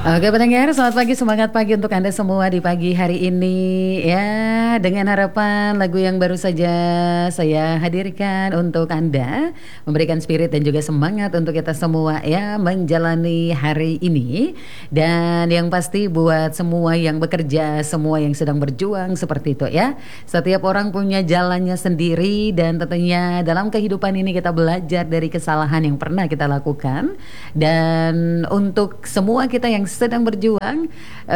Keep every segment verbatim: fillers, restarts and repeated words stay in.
Oke pendengar, selamat pagi, semangat pagi untuk Anda semua di pagi hari ini ya. Dengan harapan lagu yang baru saja saya hadirkan untuk Anda, memberikan spirit dan juga semangat untuk kita semua ya menjalani hari ini. Dan yang pasti buat semua yang bekerja, semua yang sedang berjuang seperti itu ya. Setiap orang punya jalannya sendiri dan tentunya dalam kehidupan ini kita belajar dari kesalahan yang pernah kita lakukan. Dan untuk semua kita yang sedang berjuang,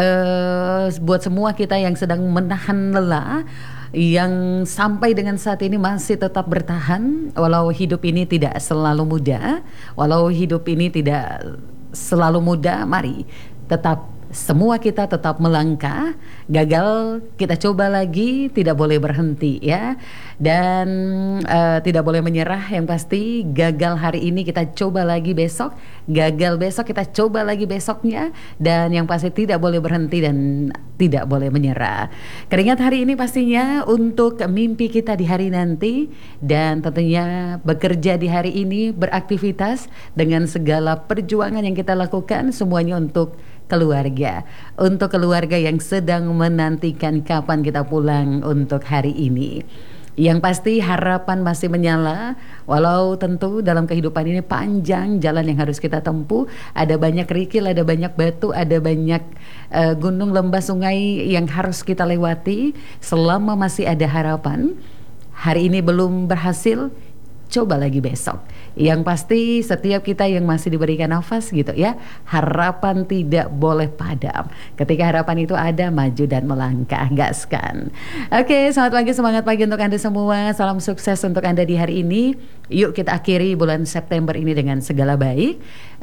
uh, buat semua kita yang sedang menahan lelah, yang sampai dengan saat ini masih tetap bertahan, walau hidup ini tidak selalu mudah, walau hidup ini tidak selalu mudah, mari tetap semua kita tetap melangkah. Gagal kita coba lagi, tidak boleh berhenti ya. Dan uh, tidak boleh menyerah. Yang pasti gagal hari ini kita coba lagi besok, gagal besok kita coba lagi besoknya. Dan yang pasti tidak boleh berhenti dan tidak boleh menyerah. Keringat hari ini pastinya untuk mimpi kita di hari nanti. Dan tentunya bekerja di hari ini, beraktivitas dengan segala perjuangan yang kita lakukan, semuanya untuk keluarga, untuk keluarga yang sedang menantikan kapan kita pulang untuk hari ini. Yang pasti harapan masih menyala, walau tentu dalam kehidupan ini panjang jalan yang harus kita tempuh. Ada banyak kerikil, ada banyak batu, ada banyak uh, gunung, lembah, sungai yang harus kita lewati. Selama masih ada harapan, hari ini belum berhasil, coba lagi besok. Yang pasti setiap kita yang masih diberikan nafas gitu ya, harapan tidak boleh padam. Ketika harapan itu ada, maju dan melangkah, gaskan. Oke, selamat pagi, semangat pagi untuk Anda semua. Salam sukses untuk Anda di hari ini. Yuk kita akhiri bulan September ini dengan segala baik.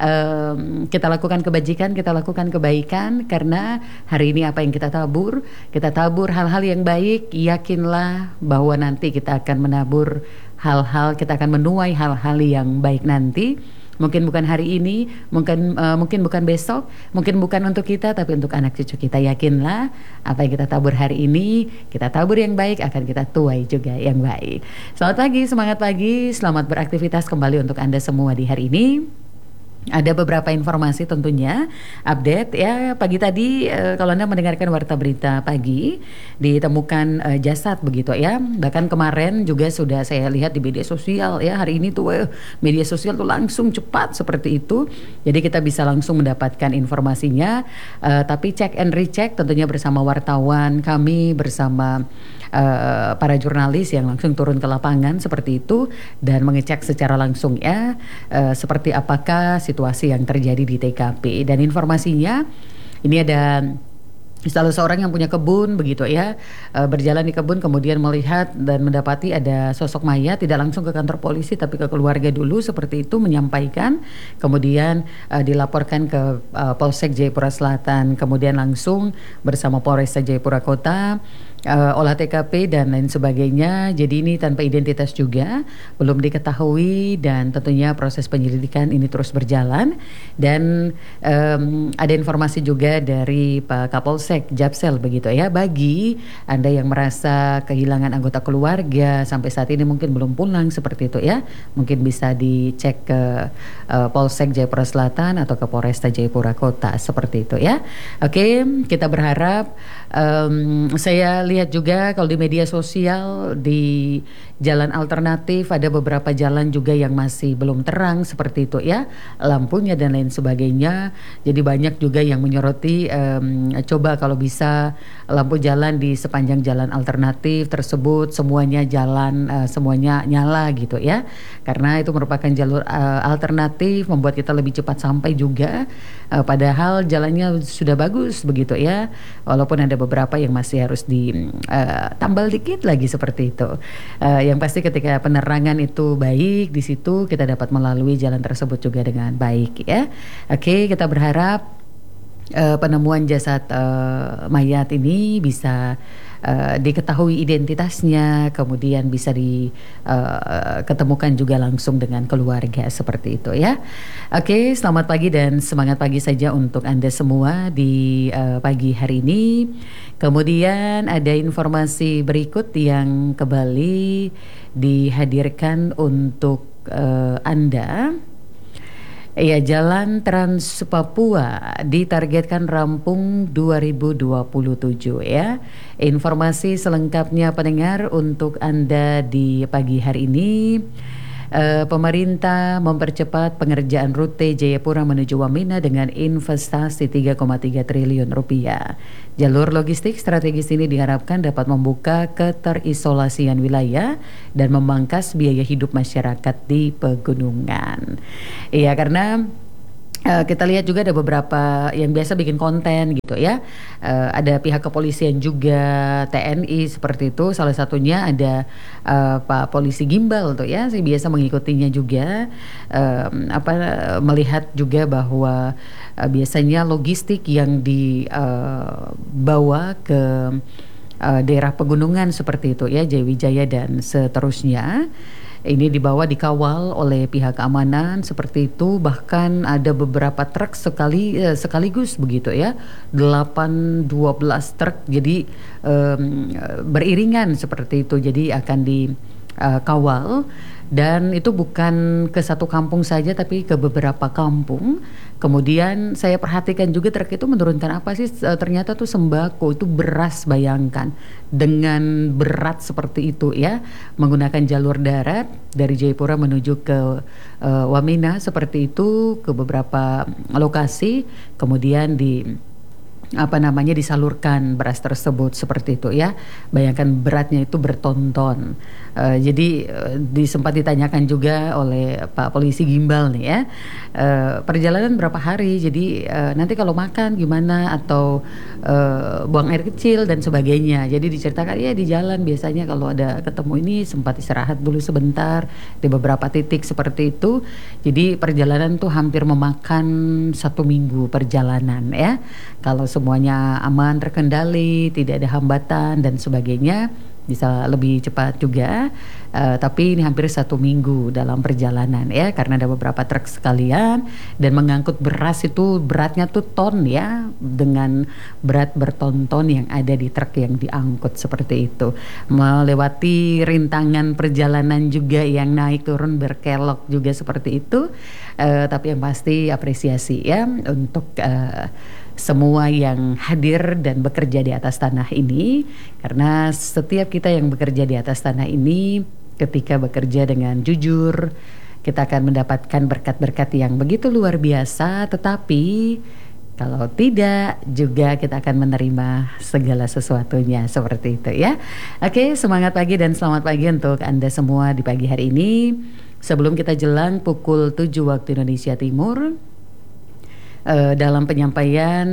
um, Kita lakukan kebajikan, kita lakukan kebaikan. Karena hari ini apa yang kita tabur, kita tabur hal-hal yang baik. Yakinlah bahwa nanti kita akan menabur hal-hal, kita akan menuai hal-hal yang baik nanti. Mungkin bukan hari ini, mungkin uh, mungkin bukan besok, mungkin bukan untuk kita, tapi untuk anak cucu kita. Yakinlah apa yang kita tabur hari ini, kita tabur yang baik, akan kita tuai juga yang baik. Selamat pagi, semangat pagi, selamat beraktivitas kembali untuk Anda semua di hari ini. Ada beberapa informasi tentunya update ya pagi tadi, e, kalau Anda mendengarkan warta berita pagi ditemukan e, jasad begitu ya. Bahkan kemarin juga sudah saya lihat di media sosial ya, hari ini tuh eh, media sosial tuh langsung cepat seperti itu. Jadi kita bisa langsung mendapatkan informasinya, e, tapi check and recheck tentunya bersama wartawan kami, bersama Uh, para jurnalis yang langsung turun ke lapangan seperti itu dan mengecek secara langsung ya uh, seperti apakah situasi yang terjadi di T K P. Dan informasinya ini ada salah seorang yang punya kebun begitu ya, uh, berjalan di kebun kemudian melihat dan mendapati ada sosok mayat, tidak langsung ke kantor polisi tapi ke keluarga dulu seperti itu, menyampaikan, kemudian uh, dilaporkan ke uh, Polsek Jayapura Selatan, kemudian langsung bersama Polresta Jayapura Kota Uh, olah T K P dan lain sebagainya. Jadi ini tanpa identitas juga, belum diketahui, dan tentunya proses penyelidikan ini terus berjalan. Dan um, ada informasi juga dari Pak Kapolsek Japsel begitu ya, bagi Anda yang merasa kehilangan anggota keluarga sampai saat ini mungkin belum pulang seperti itu ya, mungkin bisa dicek ke uh, Polsek Jayapura Selatan atau ke Polresta Jayapura Kota seperti itu ya. Oke, kita berharap um, saya lihat lihat juga kalau di media sosial di jalan alternatif ada beberapa jalan juga yang masih belum terang seperti itu ya, lampunya dan lain sebagainya. Jadi banyak juga yang menyoroti um, coba kalau bisa lampu jalan di sepanjang jalan alternatif tersebut semuanya jalan uh, semuanya nyala gitu ya, karena itu merupakan jalur uh, alternatif, membuat kita lebih cepat sampai juga, uh, padahal jalannya sudah bagus begitu ya, walaupun ada beberapa yang masih harus di Uh, tambal dikit lagi seperti itu. Uh, yang pasti ketika penerangan itu baik di situ, kita dapat melalui jalan tersebut juga dengan baik ya. Oke, kita berharap uh, penemuan jasad uh, mayat ini bisa Uh, diketahui identitasnya, kemudian bisa diketemukan uh, juga langsung dengan keluarga seperti itu ya. Oke, selamat pagi dan semangat pagi saja untuk Anda semua di uh, pagi hari ini. Kemudian ada informasi berikut yang kembali dihadirkan untuk uh, Anda. Iya, Jalan Trans Papua ditargetkan rampung dua ribu dua puluh tujuh ya. Informasi selengkapnya pendengar untuk Anda di pagi hari ini. Uh, pemerintah mempercepat pengerjaan rute Jayapura menuju Wamena dengan investasi tiga koma tiga triliun rupiah. Jalur logistik strategis ini diharapkan dapat membuka keterisolasian wilayah dan memangkas biaya hidup masyarakat di pegunungan. Iya, karena Uh, kita lihat juga ada beberapa yang biasa bikin konten gitu ya. Uh, ada pihak kepolisian juga, T N I seperti itu. Salah satunya ada uh, Pak Polisi Gimbal tuh ya. Saya biasa mengikutinya juga. Uh, apa melihat juga bahwa uh, biasanya logistik yang dibawa uh, ke uh, daerah pegunungan seperti itu ya, Jayawijaya dan seterusnya. Ini dibawa dikawal oleh pihak keamanan seperti itu, bahkan ada beberapa truk sekali eh, sekaligus begitu ya, delapan dua belas truk jadi um, beriringan seperti itu, jadi akan dikawal. Dan itu bukan ke satu kampung saja tapi ke beberapa kampung. Kemudian saya perhatikan juga truk itu menurunkan apa sih, ternyata tuh sembako, itu beras, bayangkan dengan berat seperti itu ya, menggunakan jalur darat dari Jayapura menuju ke uh, Wamena seperti itu, ke beberapa lokasi, kemudian di apa namanya disalurkan beras tersebut seperti itu ya. Bayangkan beratnya itu bertonton. Uh, jadi uh, disempat ditanyakan juga oleh Pak Polisi Gimbal nih ya, uh, perjalanan berapa hari, jadi uh, nanti kalau makan gimana, atau uh, buang air kecil dan sebagainya. Jadi diceritakan ya di jalan biasanya kalau ada ketemu ini sempat istirahat dulu sebentar di beberapa titik seperti itu. Jadi perjalanan tuh hampir memakan satu minggu perjalanan ya. Kalau semuanya aman, terkendali, tidak ada hambatan dan sebagainya, bisa lebih cepat juga. Uh, tapi ini hampir satu minggu dalam perjalanan ya, karena ada beberapa truk sekalian dan mengangkut beras itu beratnya tuh ton ya, dengan berat berton-ton yang ada di truk yang diangkut seperti itu, melewati rintangan perjalanan juga yang naik turun berkelok juga seperti itu. Uh, tapi yang pasti apresiasi ya untuk uh, semua yang hadir dan bekerja di atas tanah ini, karena setiap kita yang bekerja di atas tanah ini, ketika bekerja dengan jujur, kita akan mendapatkan berkat-berkat yang begitu luar biasa. Tetapi kalau tidak, juga kita akan menerima segala sesuatunya seperti itu ya. Oke, semangat pagi dan selamat pagi untuk Anda semua di pagi hari ini. Sebelum kita jelang pukul tujuh waktu Indonesia Timur, Uh, dalam penyampaian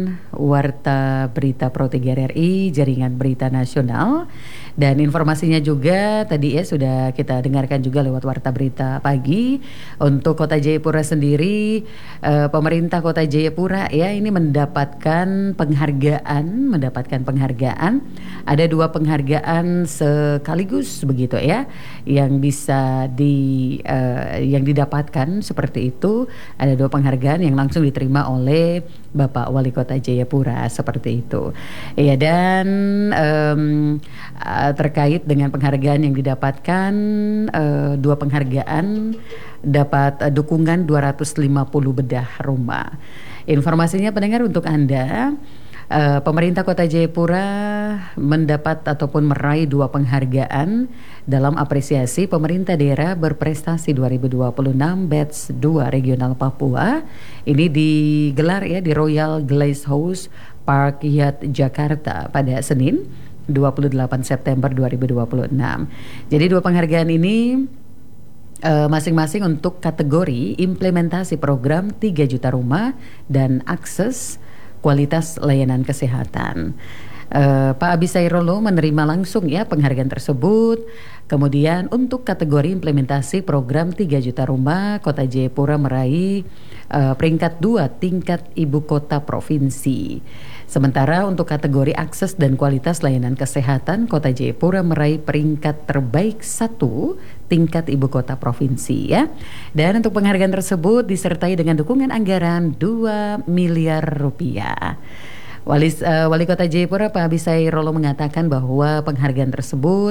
Warta Berita Pro tiga R R I, Jaringan Berita Nasional, dan informasinya juga tadi ya sudah kita dengarkan juga lewat Warta Berita Pagi. Untuk Kota Jayapura sendiri, uh, pemerintah Kota Jayapura ya ini mendapatkan penghargaan, mendapatkan penghargaan. Ada dua penghargaan sekaligus begitu ya, yang bisa di uh, yang didapatkan seperti itu. Ada dua penghargaan yang langsung diterima oleh Bapak Wali Kota Jayapura seperti itu. Ya, dan um, uh, terkait dengan penghargaan yang didapatkan, uh, dua penghargaan dapat uh, dukungan dua ratus lima puluh bedah rumah. Informasinya pendengar untuk Anda, uh, pemerintah Kota Jayapura mendapat ataupun meraih dua penghargaan dalam apresiasi pemerintah daerah berprestasi dua ribu dua puluh enam Batch dua Regional Papua. Ini digelar ya di Royal Glasshouse Park Hyatt Jakarta pada Senin dua puluh delapan September dua ribu dua puluh enam. Jadi dua penghargaan ini uh, masing-masing untuk kategori implementasi program tiga juta rumah dan akses kualitas layanan kesehatan. Uh, Pak Abisai Rolo menerima langsung ya penghargaan tersebut. Kemudian untuk kategori implementasi program tiga juta rumah, Kota Jayapura meraih uh, peringkat dua tingkat ibu kota provinsi. Sementara untuk kategori akses dan kualitas layanan kesehatan, Kota Jayapura meraih peringkat terbaik satu tingkat ibu kota provinsi ya. Dan untuk penghargaan tersebut disertai dengan dukungan anggaran dua miliar rupiah. Wali, uh, Wali Kota Jayapura Pak Abisai Rolo mengatakan bahwa penghargaan tersebut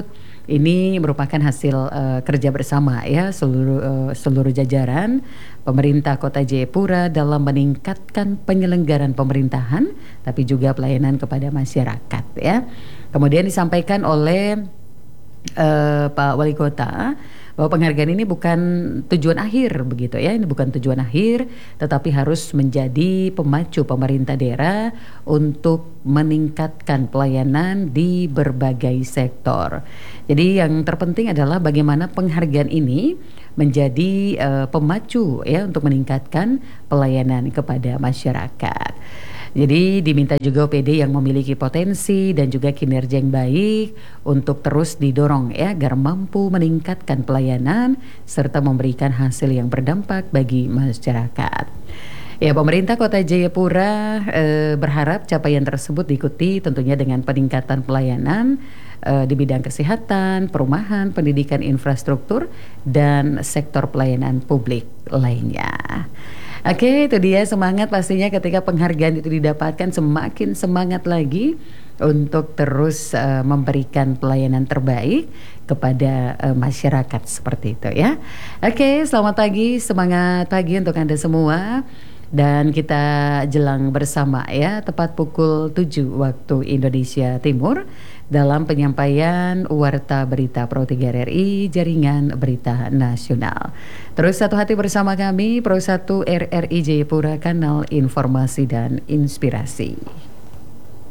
Ini merupakan hasil uh, kerja bersama ya seluruh uh, seluruh jajaran pemerintah Kota Jayapura dalam meningkatkan penyelenggaraan pemerintahan tapi juga pelayanan kepada masyarakat ya. Kemudian disampaikan oleh uh, Pak Wali Kota bahwa penghargaan ini bukan tujuan akhir begitu ya, ini bukan tujuan akhir tetapi harus menjadi pemacu pemerintah daerah untuk meningkatkan pelayanan di berbagai sektor. Jadi yang terpenting adalah bagaimana penghargaan ini menjadi uh, pemacu ya untuk meningkatkan pelayanan kepada masyarakat. Jadi diminta juga O P D yang memiliki potensi dan juga kinerja yang baik untuk terus didorong ya agar mampu meningkatkan pelayanan serta memberikan hasil yang berdampak bagi masyarakat. Ya, pemerintah Kota Jayapura eh, berharap capaian tersebut diikuti tentunya dengan peningkatan pelayanan eh, di bidang kesehatan, perumahan, pendidikan, infrastruktur, dan sektor pelayanan publik lainnya. Oke, itu dia semangat pastinya ketika penghargaan itu didapatkan, semakin semangat lagi untuk terus uh, memberikan pelayanan terbaik kepada uh, masyarakat seperti itu ya. Oke, selamat pagi, semangat pagi untuk Anda semua. Dan kita jelang bersama ya, tepat pukul tujuh waktu Indonesia Timur dalam penyampaian Warta Berita Pro tiga R R I Jaringan Berita Nasional. Terus satu hati bersama kami Pro satu R R I Jayapura, kanal informasi dan inspirasi.